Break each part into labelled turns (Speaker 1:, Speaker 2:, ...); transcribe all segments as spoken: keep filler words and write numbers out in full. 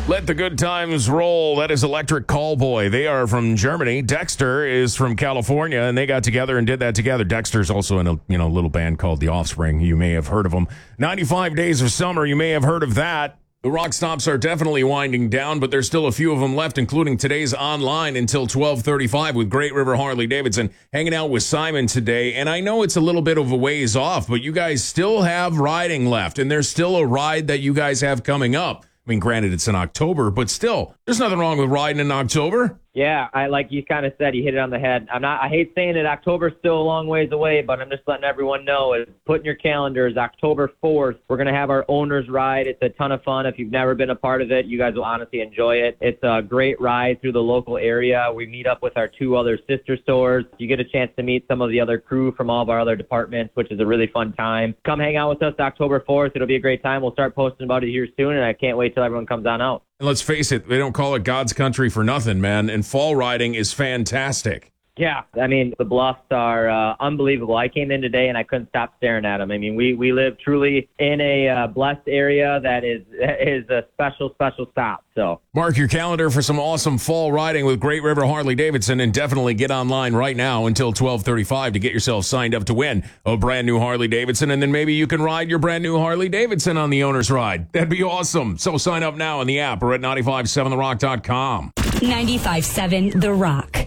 Speaker 1: Let the good times roll. That is Electric Callboy. They are from Germany. Dexter is from California, and they got together and did that together. Dexter's also in a you know little band called The Offspring. You may have heard of them. ninety-five Days of Summer. You may have heard of that. The rock stops are definitely winding down, but there's still a few of them left, including today's online until twelve thirty-five with Great River Harley Davidson. Hanging out with Simon today, and I know it's a little bit of a ways off, but you guys still have riding left, and there's still a ride that you guys have coming up. I mean, granted, it's in October, but still, there's nothing wrong with riding in October.
Speaker 2: Yeah, I like you kind of said, you hit it on the head. I'm not. I hate saying it. October's still a long ways away, but I'm just letting everyone know. Is put in your calendars. October fourth, we're gonna have our owners ride. It's a ton of fun. If you've never been a part of it, you guys will honestly enjoy it. It's a great ride through the local area. We meet up with our two other sister stores. You get a chance to meet some of the other crew from all of our other departments, which is a really fun time. Come hang out with us October fourth. It'll be a great time. We'll start posting about it here soon, and I can't wait till everyone comes on out.
Speaker 1: And let's face it, they don't call it God's country for nothing, man. And fall riding is fantastic.
Speaker 2: Yeah, I mean, the bluffs are uh, unbelievable. I came in today and I couldn't stop staring at them. I mean, we, we live truly in a uh, blessed area that is is a special, special stop. So
Speaker 1: mark your calendar for some awesome fall riding with Great River Harley Davidson, and definitely get online right now until twelve thirty-five to get yourself signed up to win a brand new Harley Davidson, and then maybe you can ride your brand new Harley Davidson on the owner's ride. That'd be awesome. So sign up now in the app or at nine five seven the rock dot com.
Speaker 3: ninety-five seven The Rock.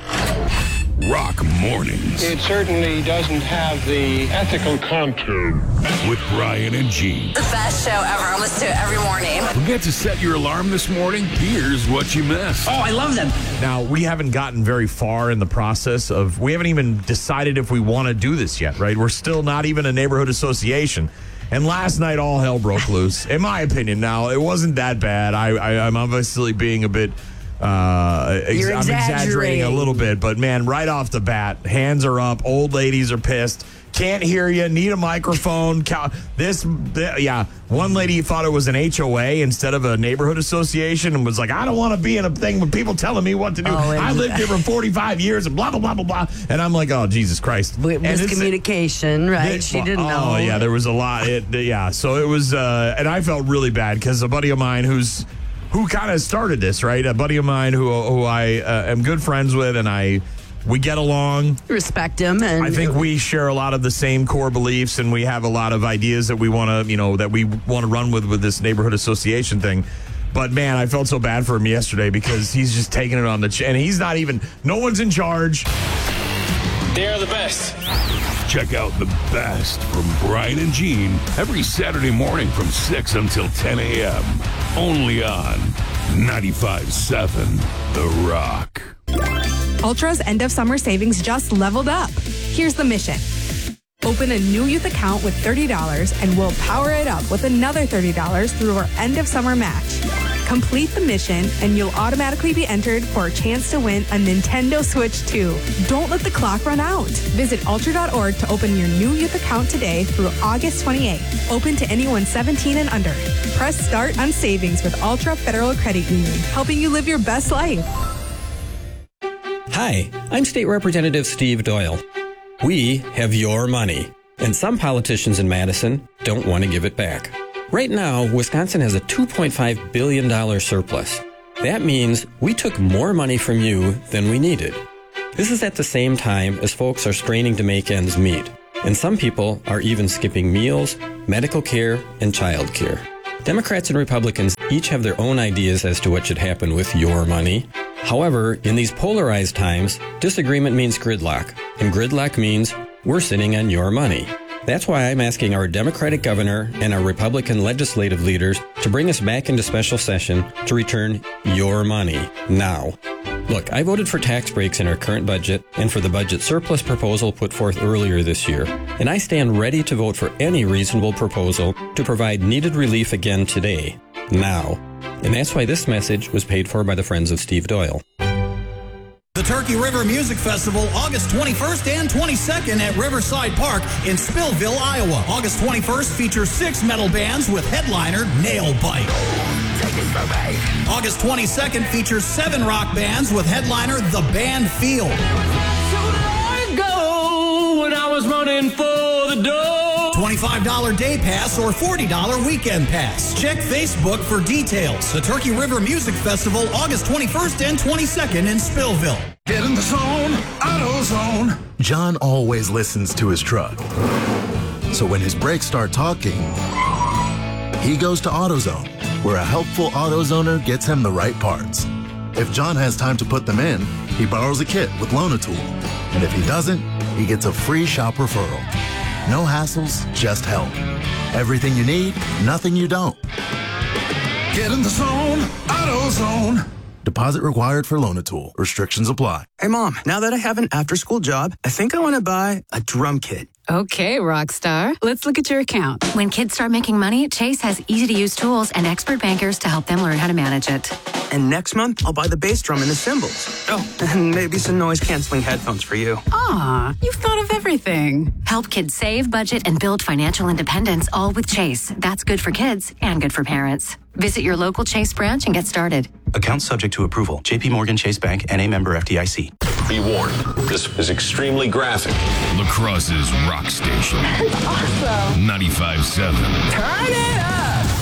Speaker 4: Rock Mornings.
Speaker 5: It certainly doesn't have the ethical contour.
Speaker 4: With Brian and Gene.
Speaker 6: The best show ever. I listen to it every morning.
Speaker 4: Forget to set your alarm this morning? Here's what you missed.
Speaker 7: Oh, I love them.
Speaker 8: Now, we haven't gotten very far in the process of, we haven't even decided if we want to do this yet, right? We're still not even a neighborhood association. And last night, all hell broke loose. In my opinion, now, it wasn't that bad. I, I, I'm obviously being a bit... Uh, ex-
Speaker 3: You're
Speaker 8: I'm exaggerating
Speaker 3: exaggerating
Speaker 8: a little bit, but man, right off the bat, hands are up. Old ladies are pissed. Can't hear you. Need a microphone. This, th- yeah. One lady thought it was an H O A instead of a neighborhood association, and was like, "I don't want to be in a thing with people telling me what to do.
Speaker 3: Oh,
Speaker 8: I lived here for forty-five years, and blah blah blah blah blah." And I'm like, "Oh, Jesus Christ!"
Speaker 3: Miscommunication, right?
Speaker 8: It,
Speaker 3: she didn't
Speaker 8: oh,
Speaker 3: know.
Speaker 8: Oh yeah, there was a lot. It, yeah, so it was, uh, and I felt really bad because a buddy of mine who's. Who kind of started this, right? A buddy of mine who who I uh, am good friends with, and I we get along.
Speaker 3: Respect him, and
Speaker 8: I think we share a lot of the same core beliefs, and we have a lot of ideas that we want to, you know, that we want to run with with this neighborhood association thing. But man, I felt so bad for him yesterday because he's just taking it on the chin, and he's not even. No one's in charge.
Speaker 5: They're the best.
Speaker 4: Check out the best from Brian and Gene every Saturday morning from six until ten a.m. Only on ninety-five seven The Rock.
Speaker 9: Ultra's end of summer savings just leveled up. Here's the mission. Open a new youth account with thirty dollars and we'll power it up with another thirty dollars through our end of summer match. Complete the mission and you'll automatically be entered for a chance to win a Nintendo Switch two. Don't let the clock run out. Visit ultra dot org to open your new youth account today through August twenty-eighth. Open to anyone seventeen and under. Press start on savings with Ultra Federal Credit Union, helping you live your best life.
Speaker 10: Hi, I'm State Representative Steve Doyle. We have your money, and some politicians in Madison don't want to give it back. Right now, Wisconsin has a two point five billion dollars surplus. That means we took more money from you than we needed. This is at the same time as folks are straining to make ends meet, and some people are even skipping meals, medical care, and child care. Democrats and Republicans each have their own ideas as to what should happen with your money. However, in these polarized times, disagreement means gridlock, and gridlock means we're sitting on your money. That's why I'm asking our Democratic governor and our Republican legislative leaders to bring us back into special session to return your money now. Look, I voted for tax breaks in our current budget and for the budget surplus proposal put forth earlier this year, and I stand ready to vote for any reasonable proposal to provide needed relief again today, now. And that's why this message was paid for by the Friends of Steve Doyle.
Speaker 7: The Turkey River Music Festival, August twenty-first and twenty-second at Riverside Park in Spillville, Iowa. August twenty-first features six metal bands with headliner Nailbite. August twenty-second features seven rock bands with headliner The Band Feel.
Speaker 11: So I go when I was running for the door.
Speaker 7: twenty-five dollars day pass or forty dollars weekend pass. Check Facebook for details. The Turkey River Music Festival, August twenty-first and twenty-second in Spillville.
Speaker 11: Get in the zone, AutoZone. John always listens to his truck. So when his brakes start talking, he goes to AutoZone, where a helpful AutoZoner gets him the right parts. If John has time to put them in, he borrows a kit with Loan-A-Tool. And if he doesn't, he gets a free shop referral. No hassles, just help. Everything you need, nothing you don't.
Speaker 12: Get in the zone, AutoZone.
Speaker 11: Deposit required for Loan-A-Tool. Restrictions apply.
Speaker 13: Hey, Mom, now that I have an after-school job, I think I want to buy a drum kit.
Speaker 14: Okay, Rockstar. Let's look at your account.
Speaker 15: When kids start making money, Chase has easy-to-use tools and expert bankers to help them learn how to manage it.
Speaker 13: And next month, I'll buy the bass drum and the cymbals. Oh, and maybe some noise-canceling headphones for you.
Speaker 14: Aw, you've thought of everything.
Speaker 15: Help kids save, budget, and build financial independence, all with Chase. That's good for kids and good for parents. Visit your local Chase branch and get started.
Speaker 16: Account subject to approval. J P Morgan Chase Bank, N A member F D I C.
Speaker 17: Be warned, this is extremely graphic.
Speaker 4: La Crosse's Rock Station.
Speaker 18: That's awesome.
Speaker 4: ninety-five point seven.
Speaker 18: Turn it up.